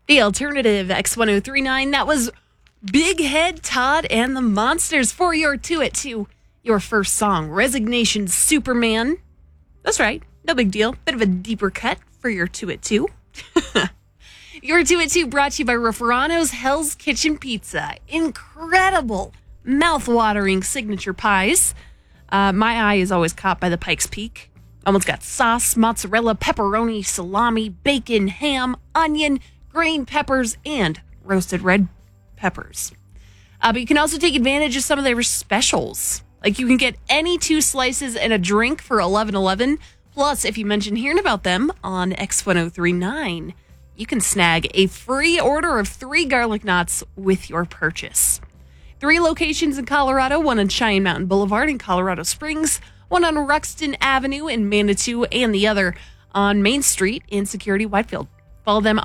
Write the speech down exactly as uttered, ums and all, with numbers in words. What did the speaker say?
The alternative X ten thirty-nine, that was Big Head Todd and the Monsters for your two at two. Your first song, Resignation Superman. That's right, no big deal. Bit of a deeper cut for your two at two. Your two at two brought to you by Rafferano's Hell's Kitchen Pizza. Incredible, mouth-watering signature pies. Uh, my eye is always caught by the Pikes Peak. Almost got sauce, mozzarella, pepperoni, salami, bacon, ham, onion, green peppers, and roasted red peppers. Uh, but you can also take advantage of some of their specials. Like you can get any two slices and a drink for eleven eleven. Plus, if you mention hearing about them on X ten thirty-nine, you can snag a free order of three garlic knots with your purchase. Three locations in Colorado, one on Cheyenne Mountain Boulevard in Colorado Springs, one on Ruxton Avenue in Manitou, and the other on Main Street in Security Whitefield. Follow them